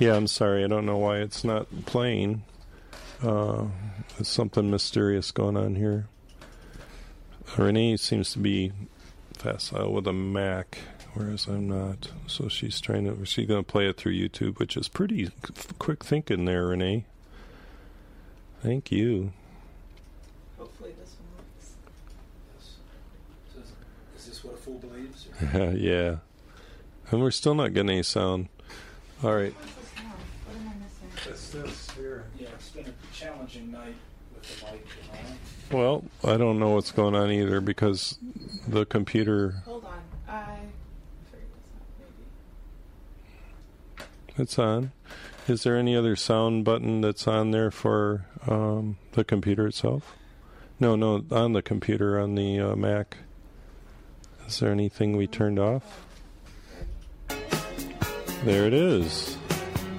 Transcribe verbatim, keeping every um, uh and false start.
Yeah, I'm sorry. I don't know why it's not playing. Uh, there's something mysterious going on here. Renee seems to be facile with a Mac, whereas I'm not. So she's trying to. She's going to play it through YouTube, which is pretty quick thinking there, Renee. Thank you. Hopefully this one works. Yes. Is this what a fool believes? Yeah. And we're still not getting any sound. All right. What's the sound? What am I missing? It's this here. Yeah, it's been a challenging night with the mic, you know. Well, I don't know what's going on either because the computer. Hold on. I figured this out. Maybe. It's on. Is there any other sound button that's on there for um, the computer itself? No, no, on the computer, on the uh, Mac. Is there anything we turned off? There it is.